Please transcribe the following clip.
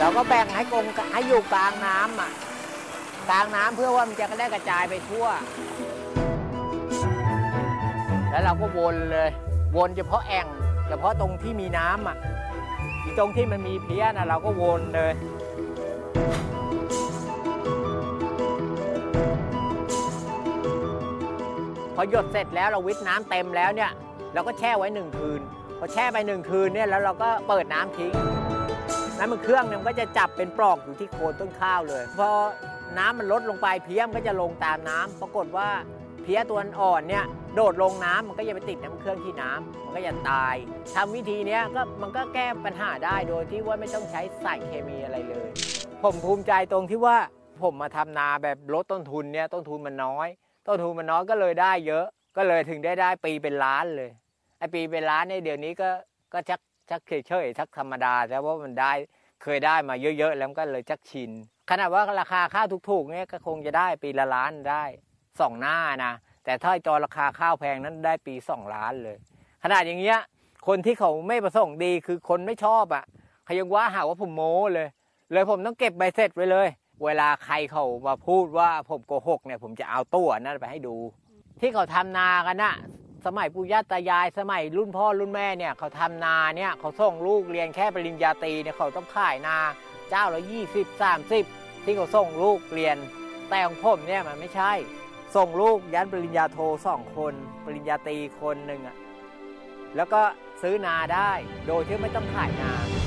เราก็แบ่งให้กงให้อยู่กลางน้ำอ่ะกลางน้ำเพื่อว่ามันจะได้กระจายไปทั่วแล้วเราก็วนเลยวนเฉพาะแอ่งเฉพาะตรงที่มีน้ำอ่ะตรงที่มันมีเพี้ยนะเราก็วนเลยพอหยดเสร็จแล้วเราวิทน้ำเต็มแล้วเนี่ยเราก็แช่ไว้1 คืนพอแช่ไป1 คืนเนี่ยแล้วเราก็เปิดน้ำทิ้งน้ำมันเครื่องเนี่ยมันก็จะจับเป็นปลอกอยู่ที่โคนต้นข้าวเลยพอน้ำมันลดลงไปเพี้ยมันก็จะลงตามน้ำปรากฏว่าเพี้ยตัวอ่อนเนี่ยโดดลงน้ำมันก็จะไปติดน้ำเครื่องที่น้ำมันก็จะตายทำวิธีนี้มันก็แก้ปัญหาได้โดยที่ว่าไม่ต้องใช้สารเคมีอะไรเลยผมภูมิใจตรงที่ว่าผมมาทำนาแบบลดต้นทุนเนี่ยต้นทุนมันน้อยก็เลยได้เยอะก็เลยถึงได้ปีเป็นล้านเลยไอ้ปีเป็นล้านเนี่ยเดี๋ยวนี้ก็ชักเฉยชักธรรมดาแต่ว่ามันได้เคยได้มาเยอะๆแล้วก็เลยชักชินขนาดว่าราคาข้าวถูกๆเนี่ยก็คงจะได้ปีละล้านได้2 หน้านะแต่ถ้าตอนราคาข้าวแพงนั้นได้ปี2 ล้านเลยขนาดอย่างเงี้ยคนที่เขาไม่ประสงค์ดีคือคนไม่ชอบอ่ะเขายังว่าหาว่าผมโม้เลยผมต้องเก็บใบเสร็จไว้เลยเวลาใครเขามาพูดว่าผมโกหกเนี่ยผมจะเอาตัวนั่นไปให้ดูที่เขาทำนากันน่ะสมัยปู่ย่าตายายสมัยรุ่นพ่อรุ่นแม่เนี่ยเขาทำนาเนี่ยเขาส่งลูกเรียนแค่ปริญญาตรีเนี่ยเขาต้องขายนาเจ้าละ20-30ที่เขาส่งลูกเรียนแต่ของผมเนี่ยมันไม่ใช่ส่งลูกยันปริญญาโท2 คนปริญญาตรี1 คนอ่ะแล้วก็ซื้อนาได้โดยที่ไม่ต้องขายนา